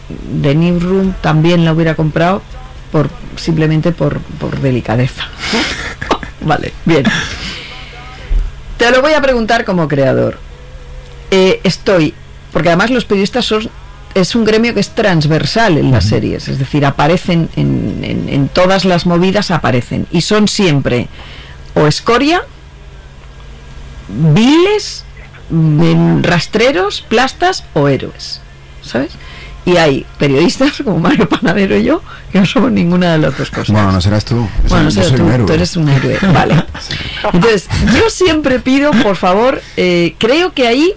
The Newsroom también la hubiera comprado simplemente por delicadeza. Vale, bien. Te lo voy a preguntar como creador. Porque además los periodistas es un gremio que es transversal en las series, es decir, aparecen en todas las movidas, aparecen, y son siempre o escoria, viles, rastreros, plastas o héroes, ¿sabes? Y hay periodistas como Mario Panadero y yo que no somos ninguna de las dos cosas. Bueno, no serás tú. Bueno, yo soy un héroe. Tú eres un héroe, vale. Entonces, yo siempre pido, por favor, creo que ahí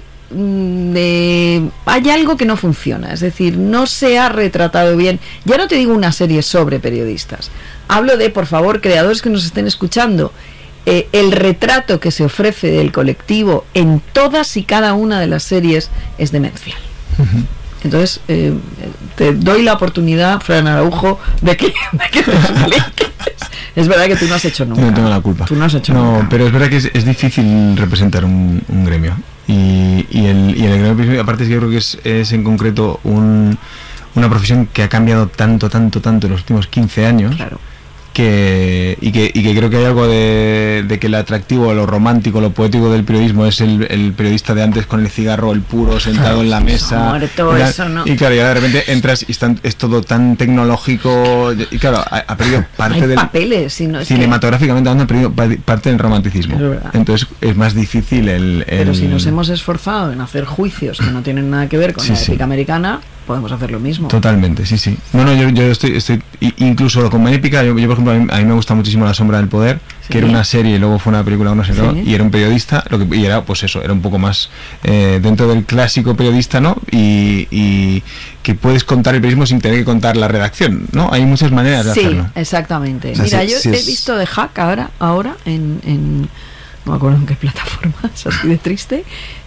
hay algo que no funciona, es decir, no se ha retratado bien. Ya no te digo una serie sobre periodistas, hablo de, por favor, creadores que nos estén escuchando, el retrato que se ofrece del colectivo en todas y cada una de las series es demencial. Entonces, te doy la oportunidad, Fran Araujo, de que te expliques. Es verdad que tú no has hecho nunca. No tengo la culpa. Tú no has hecho nunca. Pero es verdad que es difícil representar un gremio. Y el gremio, aparte, yo creo que es en concreto una profesión que ha cambiado tanto en los últimos 15 años. Claro. Que creo que hay algo de que el atractivo, lo romántico, lo poético del periodismo es el periodista de antes con el cigarro, el puro, sentado en la mesa. Eso no. Y claro, ya de repente entras y es todo tan tecnológico. Y claro, ha perdido parte del... papeles, si no es cinematográficamente ha perdido parte del romanticismo. Entonces es más difícil Pero si nos hemos esfforzado en hacer juicios que no tienen nada que ver con la épica americana, podemos hacer lo mismo. Totalmente, sí. No, yo estoy incluso con épica, yo por ejemplo, a mí me gusta muchísimo La sombra del poder, que era una serie y luego fue una película, no sé, y era un periodista, y era pues eso, era un poco más dentro del clásico periodista, ¿no? Y que puedes contar el periodismo sin tener que contar la redacción, ¿no? Hay muchas maneras de hacerlo. Sí, exactamente. O sea, mira, yo he visto The Hack ahora en no me acuerdo en qué plataforma, es así de triste.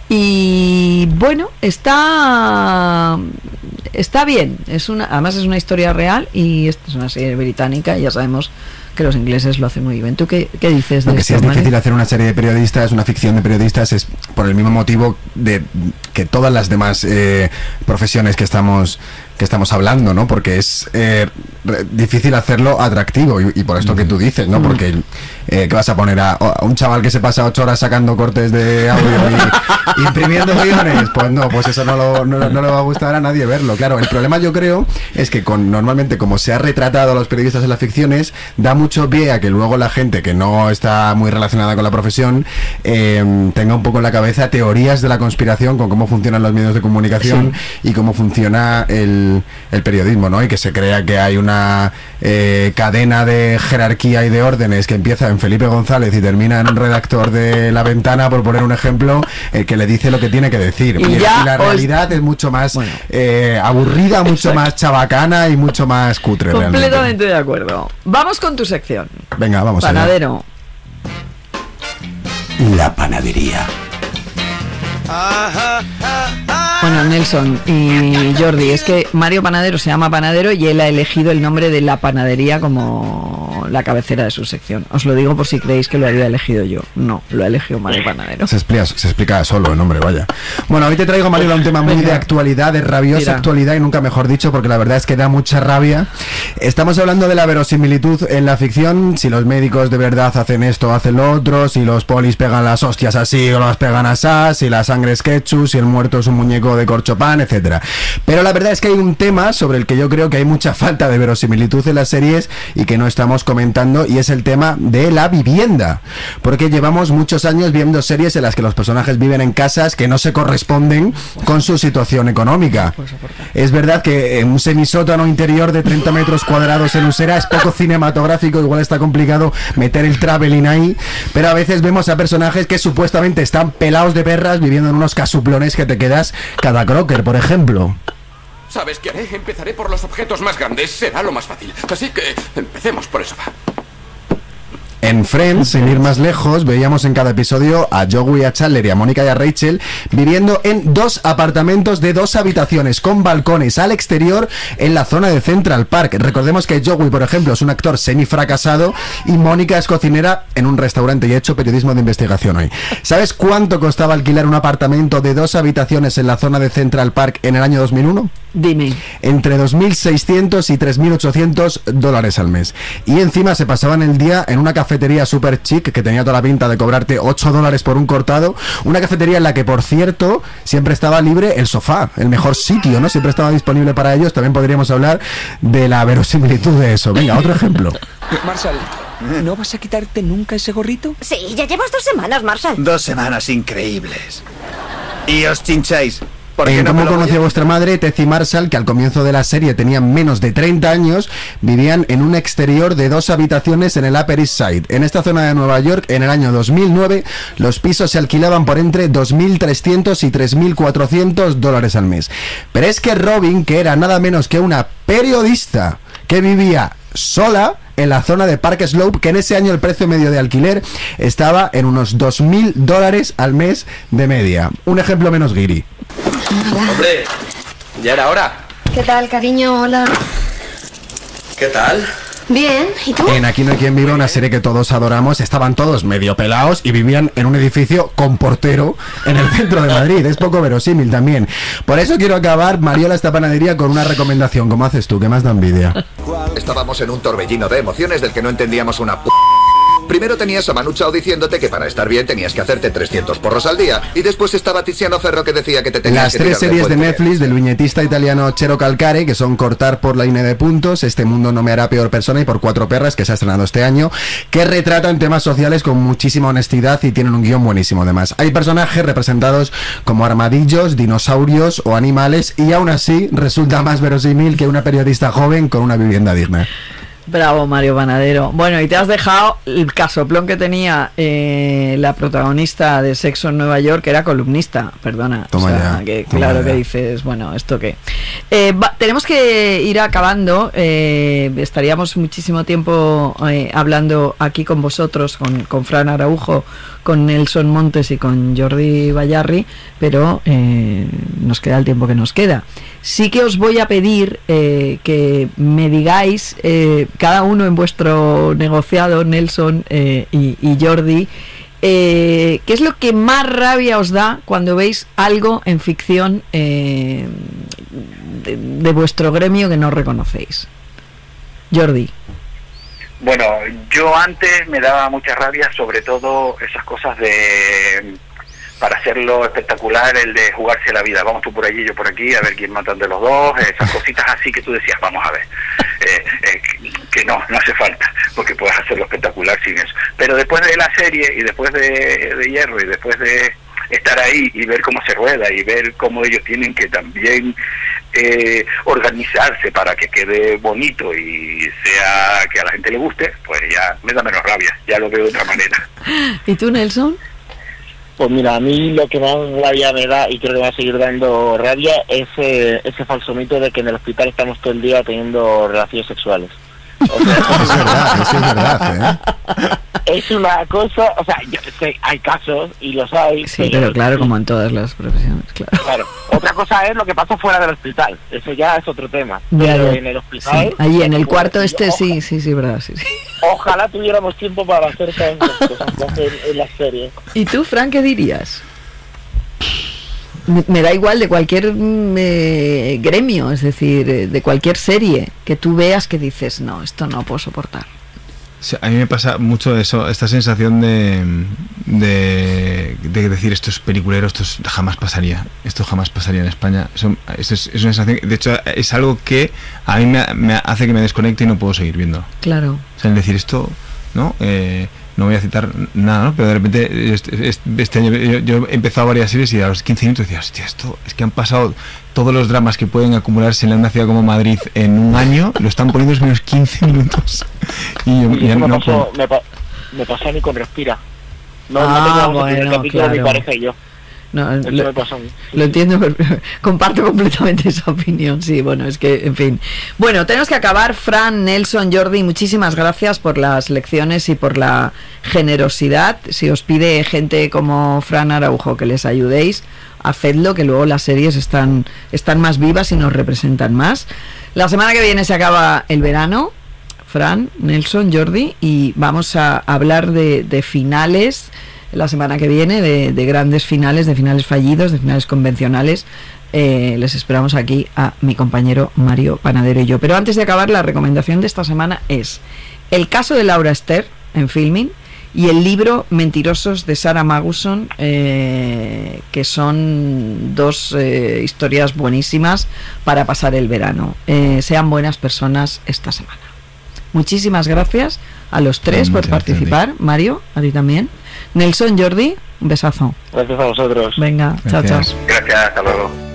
Y bueno, está bien, además es una historia real y es una serie británica y ya sabemos que los ingleses lo hacen muy bien. ¿Tú qué dices de esto? Si es difícil hacer una serie de periodistas, una ficción de periodistas, es por el mismo motivo de que todas las demás profesiones que estamos hablando, ¿no? Porque es difícil hacerlo atractivo y por esto que tú dices, ¿no? Porque ¿qué vas a poner a un chaval que se pasa 8 horas sacando cortes de audio y imprimiendo guiones? Pues no, pues eso no le va a gustar a nadie verlo. Claro, el problema yo creo es que normalmente como se ha retratado a los periodistas en las ficciones, da mucho pie a que luego la gente que no está muy relacionada con la profesión tenga un poco en la cabeza teorías de la conspiración con cómo funcionan los medios de comunicación y cómo funciona el periodismo, ¿no? Y que se crea que hay una cadena de jerarquía y de órdenes que empieza en Felipe González y termina en un redactor de La Ventana, por poner un ejemplo, que le dice lo que tiene que decir. Y la realidad es mucho más aburrida, mucho más chabacana y mucho más cutre. Completamente realmente. de acuerdo. Vamos con tu sección. Venga, vamos allá. Panadero. La panadería. Bueno, Nelson y Jordi, es que Mario Panadero se llama Panadero y él ha elegido el nombre de La Panadería como la cabecera de su sección. Os lo digo por si creéis que lo había elegido yo. No, lo ha elegido Mario Panadero. Se explica solo el nombre, vaya. Bueno, hoy te traigo, Mario, un tema muy de actualidad, de rabiosa actualidad y nunca mejor dicho, porque la verdad es que da mucha rabia. Estamos hablando de la verosimilitud en la ficción, si los médicos de verdad hacen esto o hacen lo otro, si los polis pegan las hostias así o las pegan así, si la sangre es ketchup, si el muerto es un muñeco de corchopán, etcétera. Pero la verdad es que hay un tema sobre el que yo creo que hay mucha falta de verosimilitud en las series y que no estamos comentando, y es el tema de la vivienda, porque llevamos muchos años viendo series en las que los personajes viven en casas que no se corresponden con su situación económica. Es verdad que un semisótano interior de 30 metros cuadrados en Usera es poco cinematográfico, igual está complicado meter el traveling ahí, pero a veces vemos a personajes que supuestamente están pelados de perras viviendo en unos casuplones que te quedas cada crocker, por ejemplo. ¿Sabes qué haré? Empezaré por los objetos más grandes, será lo más fácil. Así que empecemos por el sofá. En Friends, sin ir más lejos, veíamos en cada episodio a Joey, a Chandler y a Mónica y a Rachel viviendo en 2 apartamentos de 2 habitaciones con balcones al exterior en la zona de Central Park. Recordemos que Joey, por ejemplo, es un actor semifracasado y Mónica es cocinera en un restaurante y ha hecho periodismo de investigación hoy. ¿Sabes cuánto costaba alquilar un apartamento de 2 habitaciones en la zona de Central Park en el año 2001? Dime. Entre 2.600 y 3.800 dólares al mes. Y encima se pasaban el día en una cafetería super chic que tenía toda la pinta de cobrarte 8 dólares por un cortado. Una cafetería en la que, por cierto, siempre estaba libre el sofá, el mejor sitio, ¿no? Siempre estaba disponible para ellos. También podríamos hablar de la verosimilitud de eso. Venga, otro ejemplo. Marshall, ¿no vas a quitarte nunca ese gorrito? Sí, ya llevas 2 semanas, Marshall. 2 semanas increíbles. Y os chincháis. En Cómo conocí a vuestra madre, Ted y Marshall, que al comienzo de la serie tenían menos de 30 años, vivían en un exterior de 2 habitaciones en el Upper East Side. En esta zona de Nueva York, en el año 2009, los pisos se alquilaban por entre 2.300 y 3.400 dólares al mes. Pero es que Robin, que era nada menos que una periodista que vivía sola en la zona de Park Slope, que en ese año el precio medio de alquiler estaba en unos 2.000 dólares al mes de media. Un ejemplo menos guiri. Hola. Hombre, ya era hora. ¿Qué tal, cariño? Hola. ¿Qué tal? Bien, ¿y tú? En Aquí no hay quien viva, una serie que todos adoramos, estaban todos medio pelados y vivían en un edificio con portero en el centro de Madrid. Es poco verosímil también. Por eso quiero acabar, Mariola, esta panadería con una recomendación. ¿Cómo haces tú? ¿Qué más da envidia? Estábamos en un torbellino de emociones del que no entendíamos una p***. Primero tenías a Manu Chao diciéndote que para estar bien tenías que hacerte 300 porros al día, y después estaba Tiziano Ferro que decía que te tenías Las que 3 tirar series de puente. Netflix del viñetista italiano Cero Calcare, que son Cortar por la línea de puntos, Este mundo no me hará peor persona y Por 4 perras, que se ha estrenado este año, que retratan temas sociales con muchísima honestidad y tienen un guión buenísimo además. Hay personajes representados como armadillos, dinosaurios o animales, y aún así resulta más verosímil que una periodista joven con una vivienda digna. Bravo, Mario Panadero. Bueno, y te has dejado el casoplón que tenía la protagonista de Sexo en Nueva York, que era columnista, perdona. Toma ya, que toma claro ya. que dices, bueno, ¿esto qué? Tenemos que ir acabando. Estaríamos muchísimo tiempo hablando aquí con vosotros, con Fran Araujo, con Nelson Montes y con Jordi Bayarri, pero nos queda el tiempo que nos queda. Sí que os voy a pedir que me digáis, cada uno en vuestro negociado, Nelson y Jordi, ¿qué es lo que más rabia os da cuando veis algo en ficción de vuestro gremio que no reconocéis? Jordi. Bueno, yo antes me daba mucha rabia, sobre todo esas cosas de, para hacerlo espectacular, el de jugarse la vida. Vamos tú por allí, yo por aquí, a ver quién matan de los dos, esas cositas así que tú decías, vamos a ver, que no hace falta, porque puedes hacerlo espectacular sin eso. Pero después de la serie y después de Hierro y después de estar ahí y ver cómo se rueda y ver cómo ellos tienen que también organizarse para que quede bonito y sea que a la gente le guste, pues ya me da menos rabia, ya lo veo de otra manera. ¿Y tú, Nelson? Pues mira, a mí lo que más rabia me da, y creo que va a seguir dando rabia, es ese falso mito de que en el hospital estamos todo el día teniendo relaciones sexuales. O sea, es verdad, es una cosa, o sea, yo sé, hay casos y los hay. Sí, pero claro, como en todas las profesiones, claro. Claro. Otra cosa es lo que pasa fuera del hospital, eso ya es otro tema. Ya, Pero ya. en el hospital... Sí. Allí en el pues, cuarto sí, verdad, sí. Ojalá tuviéramos tiempo para hacer todas esas cosas que hacen en las series. ¿Y tú, Fran, qué dirías? Me da igual de cualquier gremio, es decir, de cualquier serie que tú veas que dices, no, esto no puedo soportar. Sí, a mí me pasa mucho eso, esta sensación de decir esto es peliculero, esto jamás pasaría en España. Es una sensación, de hecho es algo que a mí me hace que me desconecte y no puedo seguir viendo. Claro. O sea, el decir esto, ¿no? No voy a citar nada, ¿no? Pero de repente este año yo he empezado varias series y a los 15 minutos decía, hostia, esto es que han pasado todos los dramas que pueden acumularse en una ciudad como Madrid en un año, lo están poniendo en menos 15 minutos. Y yo ya me pasó a mí con Respira. No tengo el capítulo de mi pareja y yo. No, lo entiendo, comparto completamente esa opinión. Sí, bueno, es que, en fin. Bueno, tenemos que acabar. Fran, Nelson, Jordi, muchísimas gracias por las lecciones y por la generosidad. Si os pide gente como Fran Araujo que les ayudéis, hacedlo, que luego las series están más vivas y nos representan más. La semana que viene se acaba el verano, Fran, Nelson, Jordi, y vamos a hablar de finales la semana que viene, de grandes finales, de finales fallidos, de finales convencionales, les esperamos aquí a mi compañero Mario Panadero y yo. Pero antes de acabar, la recomendación de esta semana es El caso de Laura Ester en Filmin y el libro Mentirosos de Sarah Maguson, que son dos historias buenísimas para pasar el verano. Sean buenas personas esta semana. Muchísimas gracias a los tres por participar. Mario, a ti también. Nelson, Jordi, un besazo. Gracias a vosotros. Venga, chao, chao. Gracias, hasta luego.